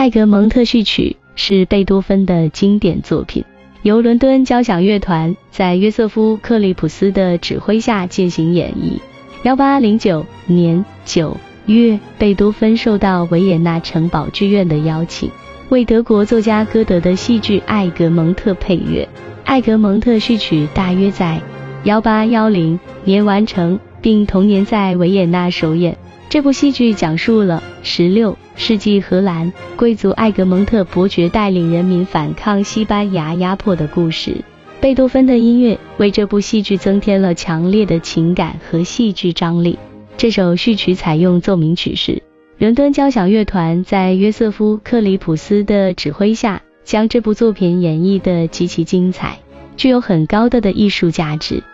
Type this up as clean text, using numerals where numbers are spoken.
艾格蒙特序曲是贝多芬的经典作品，由伦敦交响乐团在约瑟夫·克里普斯的指挥下进行演绎。1809年9月，贝多芬受到维也纳城堡剧院的邀请，为德国作家歌德的戏剧《艾格蒙特》配乐。艾格蒙特序曲大约在1810年完成，并同年在维也纳首演。这部戏剧讲述了16世纪荷兰贵族艾格蒙特伯爵带领人民反抗西班牙压迫的故事。贝多芬的音乐为这部戏剧增添了强烈的情感和戏剧张力。这首序曲采用奏鸣曲式，伦敦交响乐团在约瑟夫·克里普斯的指挥下，将这部作品演绎得极其精彩，具有很高的艺术价值。